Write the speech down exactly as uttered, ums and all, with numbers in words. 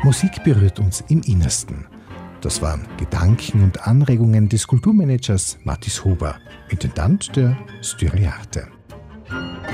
Musik berührt uns im Innersten. Das waren Gedanken und Anregungen des Kulturmanagers Mathis Huber, Intendant der Styriarte.